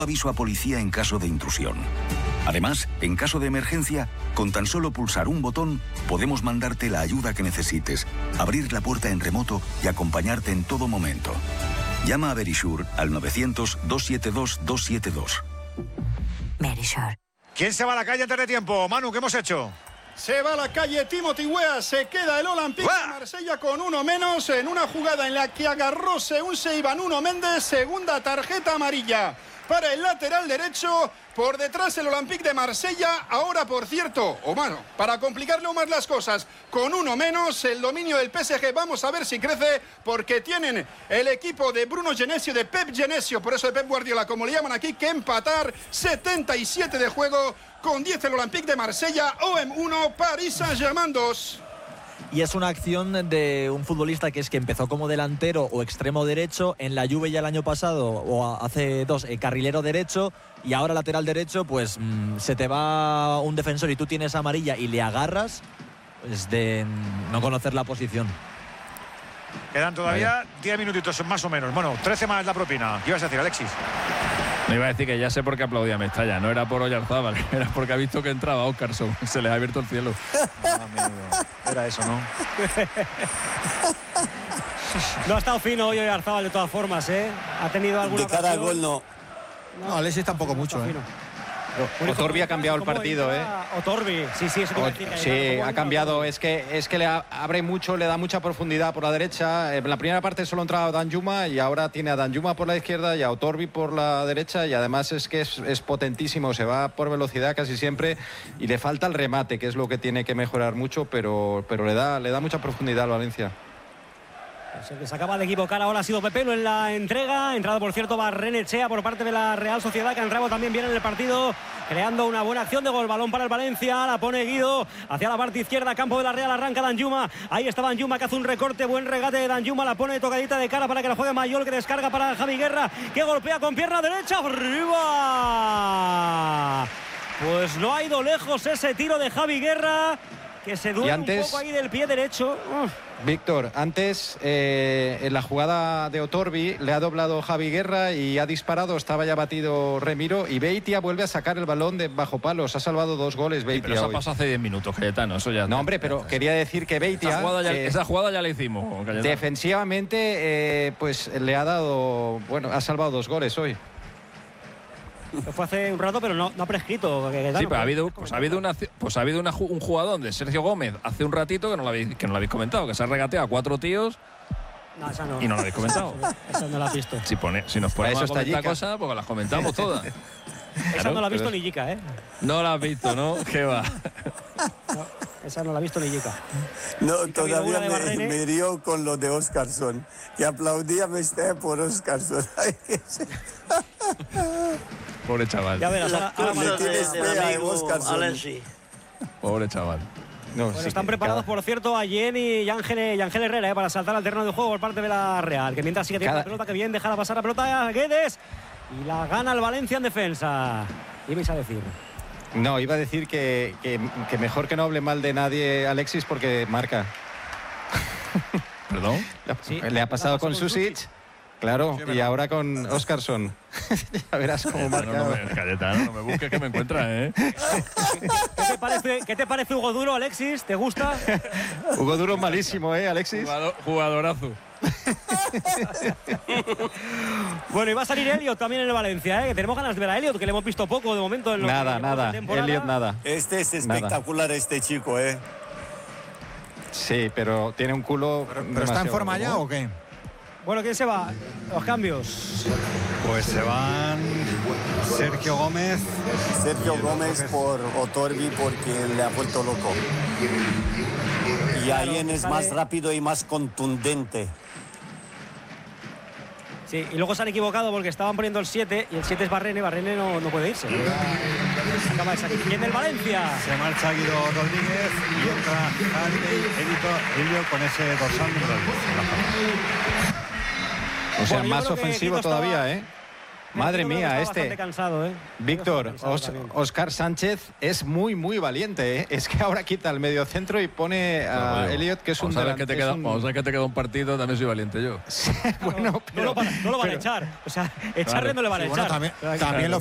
aviso a policía en caso de intrusión. Además, en caso de emergencia, con tan solo pulsar un botón, podemos mandarte la ayuda que necesites, abrir la puerta en remoto y acompañarte en todo momento. Llama a Verisure al 900-272-272. Verisure. ¿Quién se va a la calle antes de tiempo? Manu, ¿qué hemos hecho? Se va a la calle Timothy Weah, se queda el Olympique de Marsella con uno menos en una jugada en la que agarróse un Seiban Nuno Méndez, segunda tarjeta amarilla para el lateral derecho. Por detrás el Olympique de Marsella, ahora por cierto, o bueno, para complicarle aún más las cosas, con uno menos el dominio del PSG, vamos a ver si crece, porque tienen el equipo de Bruno Genesio, de Pep Genesio, por eso de Pep Guardiola, como le llaman aquí, que empatar. 77 de juego, con 10 el Olympique de Marsella, OM 1, Paris Saint-Germain 2. Y es una acción de un futbolista que empezó como delantero o extremo derecho, en la Juve ya el año pasado, o hace dos, carrilero derecho, y ahora lateral derecho, pues se te va un defensor y tú tienes amarilla y le agarras, pues de no conocer la posición. Quedan todavía 10 minutitos más o menos. Bueno, 13 más la propina. ¿Qué ibas a decir, Alexis? Me iba a decir que ya sé por qué aplaudía Mestalla. No era por Oyarzábal, era porque ha visto que entraba Óscarson. Se les ha abierto el cielo. Era eso, ¿no? No ha estado fino hoy Oyarzábal de todas formas, ¿eh? Ha tenido alguna ocasión. De cara al gol no. No, Alexis tampoco mucho, ¿eh? Otorbi ha cambiado el partido, ¿eh? Otorbi, sí, eso sí, ha cambiado. Es que le abre mucho, le da mucha profundidad por la derecha. En la primera parte solo entraba Danjuma y ahora tiene a Danjuma por la izquierda y a Otorbi por la derecha, y además es que es potentísimo, se va por velocidad casi siempre y le falta el remate, que es lo que tiene que mejorar mucho, pero le da mucha profundidad al Valencia. El que se acaba de equivocar ahora ha sido Pepelo en la entrega. Entrada, por cierto, Barrenechea por parte de la Real Sociedad, que entraba también bien en el partido, creando una buena acción de gol. Balón para el Valencia, la pone Guido hacia la parte izquierda, campo de la Real, arranca Danjuma. Ahí está Danjuma, que hace un recorte, buen regate de Danjuma, la pone tocadita de cara para que la juegue Mayol, que descarga para Javi Guerra, que golpea con pierna derecha, arriba. Pues no ha ido lejos ese tiro de Javi Guerra, que se duele un poco ahí del pie derecho. Víctor, antes en la jugada de Otorbi le ha doblado Javi Guerra y ha disparado, estaba ya batido Remiro, y Beitia vuelve a sacar el balón de bajo palos. Ha salvado 2 goles Beitia. Pero eso pasó hace 10 minutos, Cayetano. Eso ya... No, hombre, pero quería decir que Beitia... Esa jugada ya la hicimos, Cayetano. Defensivamente, pues le ha dado... Bueno, ha salvado 2 goles hoy. Fue hace un rato, pero no ha prescrito. Sí, pero ha habido un jugador de Sergio Gómez hace un ratito que no lo habéis comentado, que se ha regateado a 4 tíos. No, esa no. Y no lo habéis comentado. Esa no la has visto. Si nos ponemos a comentar cosas, pues las comentamos todas. Esa no la ha visto ni Yica, ¿eh? No la has visto, ¿no? ¿Qué va? No, esa no la ha visto ni Yica. No, todavía me río con lo de Óscarson, que aplaudía Mestre por Óscarson. Pobre chaval. Ya verás, Pobre chaval. No, bueno, están preparados, por cierto, a Jenny y Ángel Herrera para saltar al terreno de juego por parte de la Real, que mientras sigue teniendo la pelota, que bien dejará pasar la pelota a Guedes y la gana el Valencia en defensa. ¿Qué ibais a decir? No, iba a decir que mejor que no hable mal de nadie Alexis, porque marca. ¿Perdón? Sí, le ha pasado con Susic. Claro, y ahora con Óscarson. Ya verás cómo marca. Cayetano, no me busques que me encuentras, ¿eh? ¿Qué te parece Hugo Duro, Alexis? ¿Te gusta? Hugo Duro malísimo, ¿eh, Alexis? Jugadorazo. Bueno, y va a salir Elliot también en el Valencia, ¿eh? Que tenemos ganas de ver a Elliot, que le hemos visto poco de momento. En nada. Elliot nada. Este es espectacular, este chico, ¿eh? Sí, pero tiene un culo... ¿Pero está en forma ya o qué? Bueno, ¿quién se va? Los cambios. Pues se van Sergio Gómez. Sergio Gómez por Otorbi, porque le ha vuelto loco. Y Ayen es más rápido y más contundente. Sí, y luego se han equivocado porque estaban poniendo el 7 y el 7 es Barrene. Barrene no puede irse. Acaba de salir. Y en el Valencia se marcha Guido Rodríguez y entra Elliot con ese dorsal número 10. O sea, más ofensivo todavía, ¿eh? Madre mía, bastante cansado, ¿eh? Víctor, Óscar Sánchez es muy, muy valiente, ¿eh? Es que ahora quita el mediocentro y pone a Elliot, que es un delantero. Vamos a ver que te queda un partido, también soy valiente yo. Bueno, no lo van a echar. O sea, echarle no le van a echar. También lo